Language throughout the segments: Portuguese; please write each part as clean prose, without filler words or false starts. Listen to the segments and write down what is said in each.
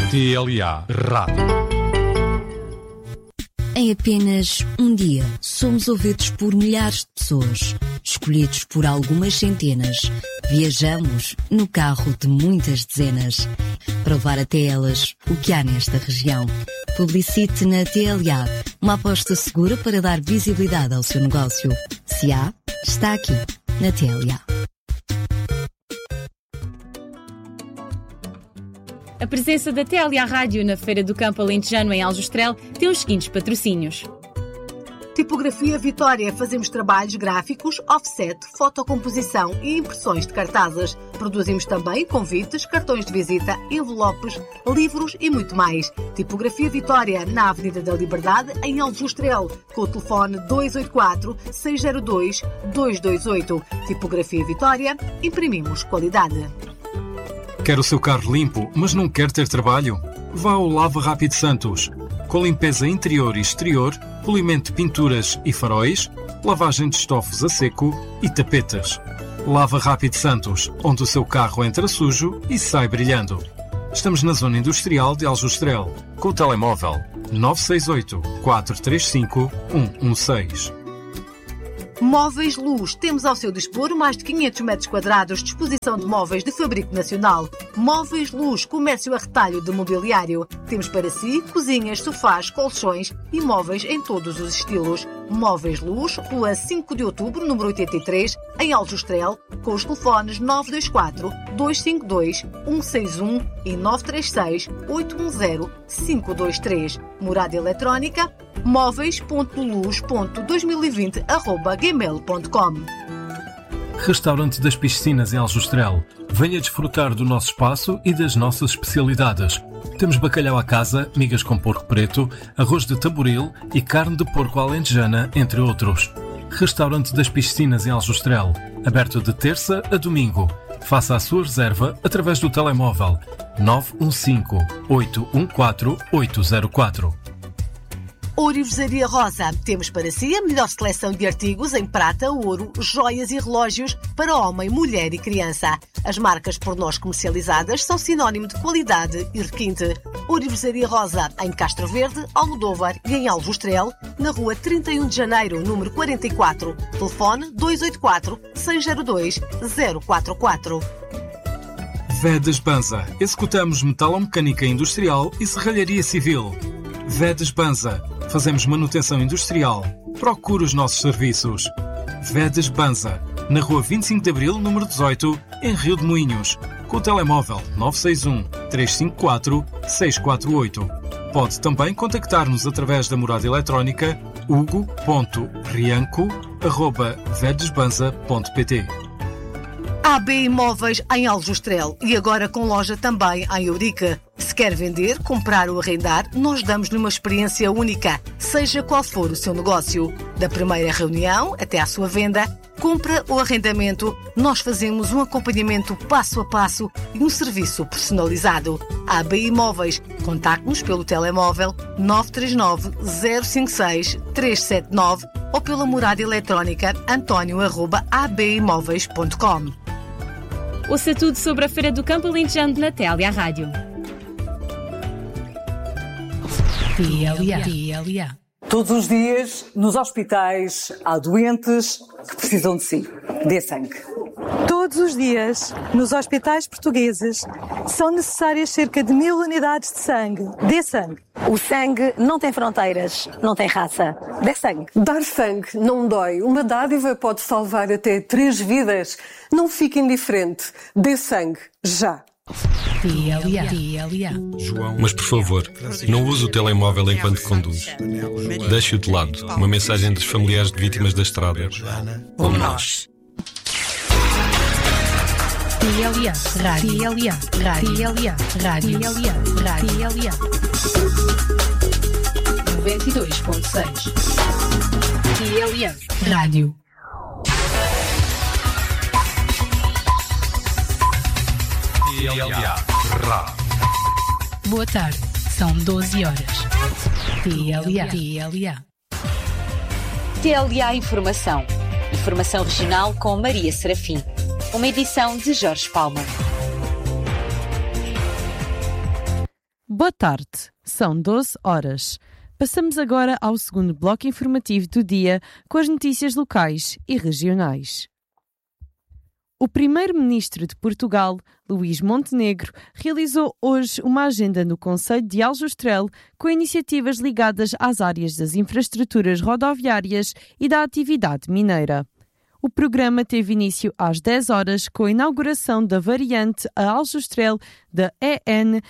TLA Rádio. Em apenas um dia, somos ouvidos por milhares de pessoas, escolhidos por algumas centenas. Viajamos no carro de muitas dezenas, para levar até elas o que há nesta região. Publicite na TLA, uma aposta segura para dar visibilidade ao seu negócio. Se há, está aqui, na TLA. A presença da TLA Rádio na Feira do Campo Alentejano em Aljustrel tem os seguintes patrocínios. Tipografia Vitória. Fazemos trabalhos gráficos, offset, fotocomposição e impressões de cartazes. Produzimos também convites, cartões de visita, envelopes, livros e muito mais. Tipografia Vitória, na Avenida da Liberdade, em Aljustrel, com o telefone 284-602-228. Tipografia Vitória, imprimimos qualidade. Quer o seu carro limpo, mas não quer ter trabalho? Vá ao Lava Rápido Santos. Com limpeza interior e exterior, polimento de pinturas e faróis, lavagem de estofos a seco e tapetas. Lava Rápido Santos, onde o seu carro entra sujo e sai brilhando. Estamos na zona industrial de Aljustrel, com o telemóvel 968 435 116. Móveis Luz. Temos ao seu dispor mais de 500 metros quadrados de exposição de móveis de fabrico nacional. Móveis Luz, comércio a retalho de mobiliário. Temos para si cozinhas, sofás, colchões e móveis em todos os estilos. Móveis Luz, Rua 5 de Outubro, número 83, em Aljustrel, com os telefones 924-252-161 e 936-810-523. Morada eletrónica móveis.luz.2020@gmail.com. Restaurante das Piscinas em Aljustrel. Venha desfrutar do nosso espaço e das nossas especialidades. Temos bacalhau à casa, migas com porco preto, arroz de tamboril e carne de porco alentejana, entre outros. Restaurante das Piscinas em Aljustrel. Aberto de terça a domingo. Faça a sua reserva através do telemóvel 915-814-804. Ourivesaria Rosa. Temos para si a melhor seleção de artigos em prata, ouro, joias e relógios para homem, mulher e criança. As marcas por nós comercializadas são sinónimo de qualidade e requinte. Ourivesaria Rosa, em Castro Verde, Almodóvar e em Aljustrel, na rua 31 de Janeiro, número 44. Telefone 284-602-044. Vedas Banza. Executamos metalomecânica industrial e serralharia civil. Vedas Banza. Fazemos manutenção industrial. Procure os nossos serviços. Vedas Banza, na rua 25 de Abril, número 18, em Rio de Moinhos, com o telemóvel 961-354-648. Pode também contactar-nos através da morada eletrónica hugo.rianco@vedesbanza.pt. AB Imóveis em Aljustrel e agora com loja também em Eurique. Se quer vender, comprar ou arrendar, nós damos-lhe uma experiência única, seja qual for o seu negócio. Da primeira reunião até à sua venda, compra ou arrendamento, nós fazemos um acompanhamento passo a passo e um serviço personalizado. AB Imóveis. Contacte-nos pelo telemóvel 939-056-379 ou pela morada eletrónica antonio@abimoveis.com. Ouça tudo sobre a Feira do Campo Alentejano na TLA Rádio. TLA. Todos os dias, nos hospitais, há doentes que precisam de si. Dê sangue. Todos os dias, nos hospitais portugueses, são necessárias cerca de 1000 unidades de sangue. Dê sangue. O sangue não tem fronteiras, não tem raça. Dê sangue. Dar sangue não dói. Uma dádiva pode salvar até 3 vidas. Não fique indiferente. Dê sangue. Já. TLA. Mas, por favor, não use o telemóvel enquanto conduz. Deixe-o de lado. Uma mensagem dos familiares de vítimas da estrada. Como nós. TLA. Rádio. 92.6. TLA. Rádio. TLA Rádio. Boa tarde, são 12 horas. TLA. TLA Informação. Informação regional com Maria Serafim. Uma edição de Jorge Palma. Boa tarde, são 12 horas. Passamos agora ao segundo bloco informativo do dia com as notícias locais e regionais. O primeiro-ministro de Portugal, Luís Montenegro, realizou hoje uma agenda no Concelho de Aljustrel com iniciativas ligadas às áreas das infraestruturas rodoviárias e da atividade mineira. O programa teve início às 10 horas com a inauguração da variante a Aljustrel da EN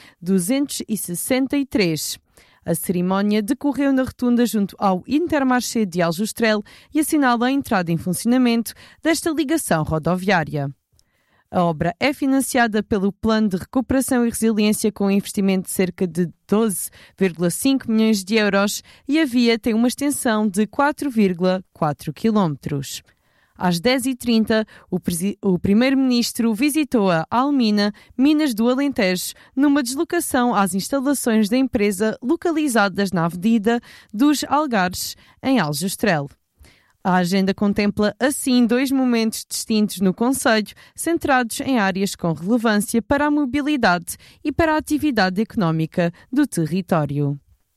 263. A cerimónia decorreu na rotunda junto ao Intermarché de Aljustrel e assinala a entrada em funcionamento desta ligação rodoviária. A obra é financiada pelo Plano de Recuperação e Resiliência com um investimento de cerca de 12,5 milhões de euros e a via tem uma extensão de 4,4 quilómetros. Às 10h30, o primeiro-ministro visitou a Almina, Minas do Alentejo, numa deslocação às instalações da empresa localizadas na Avenida dos Algares, em Aljustrel. A agenda contempla, assim, 2 momentos distintos no concelho, centrados em áreas com relevância para a mobilidade e para a atividade económica do território.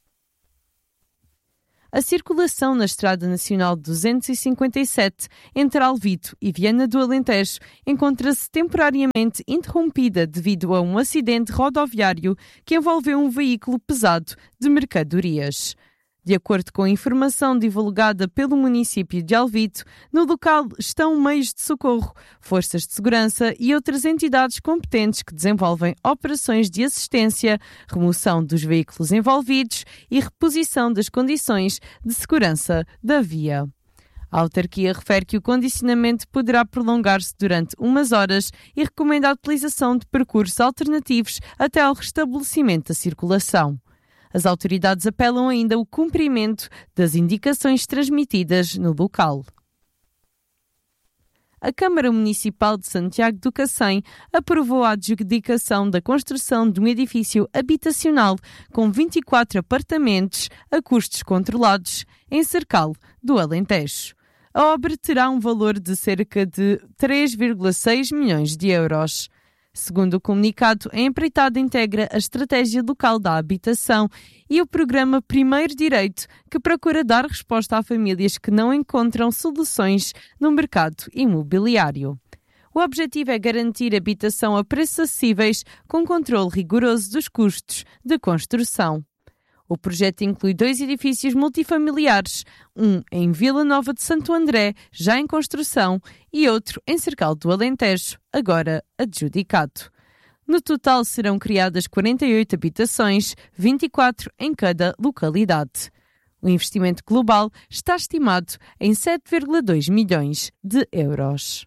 A circulação na Estrada Nacional 257 entre Alvito e Viana do Alentejo encontra-se temporariamente interrompida devido a um acidente rodoviário que envolveu um veículo pesado de mercadorias. De acordo com a informação divulgada pelo município de Alvito, no local estão meios de socorro, forças de segurança e outras entidades competentes que desenvolvem operações de assistência, remoção dos veículos envolvidos e reposição das condições de segurança da via. A autarquia refere que o condicionamento poderá prolongar-se durante umas horas e recomenda a utilização de percursos alternativos até ao restabelecimento da circulação. As autoridades apelam ainda ao cumprimento das indicações transmitidas no local. A Câmara Municipal de Santiago do Cacém aprovou a adjudicação da construção de um edifício habitacional com 24 apartamentos a custos controlados em Cercal do Alentejo. A obra terá um valor de cerca de 3,6 milhões de euros. Segundo o comunicado, a empreitada integra a estratégia local da habitação e o programa Primeiro Direito, que procura dar resposta a famílias que não encontram soluções no mercado imobiliário. O objetivo é garantir habitação a preços acessíveis com controle rigoroso dos custos de construção. O projeto inclui 2 edifícios multifamiliares, um em Vila Nova de Santo André, já em construção, e outro em Cercal do Alentejo, agora adjudicado. No total serão criadas 48 habitações, 24 em cada localidade. O investimento global está estimado em 7,2 milhões de euros.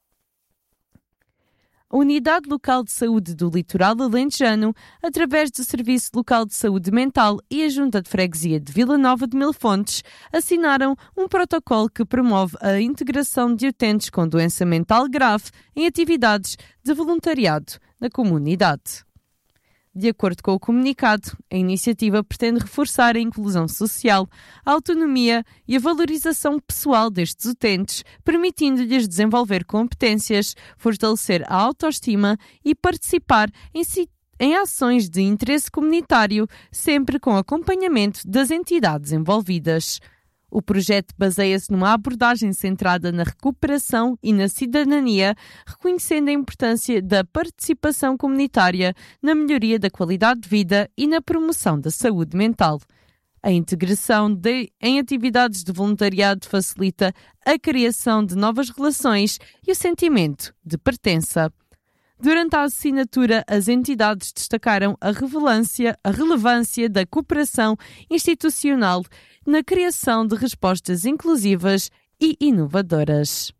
A Unidade Local de Saúde do Litoral Alentejano, através do Serviço Local de Saúde Mental e a Junta de Freguesia de Vila Nova de Mil Fontes, assinaram um protocolo que promove a integração de utentes com doença mental grave em atividades de voluntariado na comunidade. De acordo com o comunicado, a iniciativa pretende reforçar a inclusão social, a autonomia e a valorização pessoal destes utentes, permitindo-lhes desenvolver competências, fortalecer a autoestima e participar em ações de interesse comunitário, sempre com acompanhamento das entidades envolvidas. O projeto baseia-se numa abordagem centrada na recuperação e na cidadania, reconhecendo a importância da participação comunitária na melhoria da qualidade de vida e na promoção da saúde mental. A integração em atividades de voluntariado facilita a criação de novas relações e o sentimento de pertença. Durante a assinatura, as entidades destacaram a relevância da cooperação institucional na criação de respostas inclusivas e inovadoras.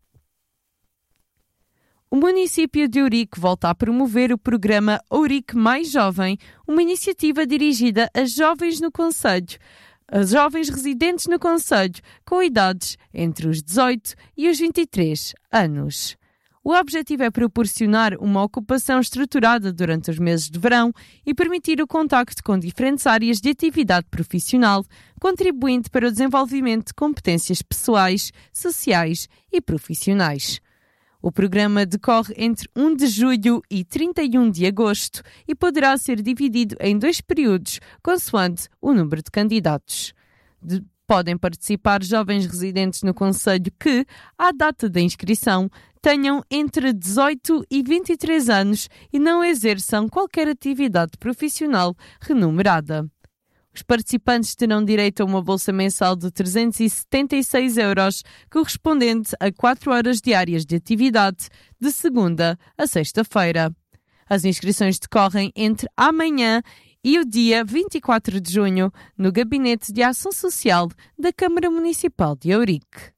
O município de Ourique volta a promover o programa Ourique Mais Jovem, uma iniciativa dirigida a jovens no concelho, a jovens residentes no concelho com idades entre os 18 e os 23 anos. O objetivo é proporcionar uma ocupação estruturada durante os meses de verão e permitir o contacto com diferentes áreas de atividade profissional, contribuindo para o desenvolvimento de competências pessoais, sociais e profissionais. O programa decorre entre 1 de julho e 31 de agosto e poderá ser dividido em 2 períodos, consoante o número de candidatos. Podem participar jovens residentes no concelho que, à data da inscrição, tenham entre 18 e 23 anos e não exerçam qualquer atividade profissional remunerada. Os participantes terão direito a uma bolsa mensal de 376 €, correspondente a 4 horas diárias de atividade, de segunda a sexta-feira. As inscrições decorrem entre amanhã e o dia 24 de junho, no Gabinete de Ação Social da Câmara Municipal de Ourique.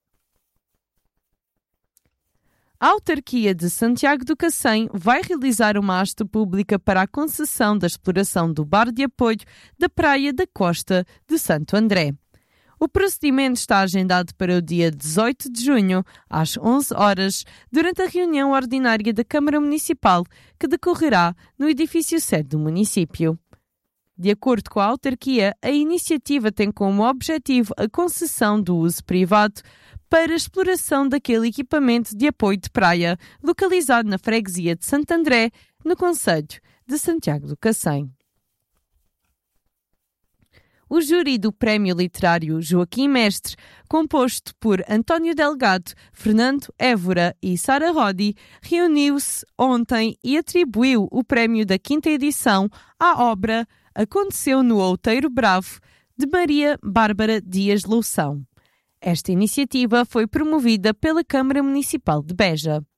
A autarquia de Santiago do Cacém vai realizar uma asta pública para a concessão da exploração do bar de apoio da Praia da Costa de Santo André. O procedimento está agendado para o dia 18 de junho, às 11 horas, durante a reunião ordinária da Câmara Municipal, que decorrerá no edifício sede do município. De acordo com a autarquia, a iniciativa tem como objetivo a concessão do uso privado para a exploração daquele equipamento de apoio de praia localizado na freguesia de Santo André, no concelho de Santiago do Cacém. O júri do Prémio Literário Joaquim Mestre, composto por António Delgado, Fernando Évora e Sara Rodi, reuniu-se ontem e atribuiu o prémio da 5ª edição à obra Aconteceu no Outeiro Bravo, de Maria Bárbara Dias Loução. Esta iniciativa foi promovida pela Câmara Municipal de Beja.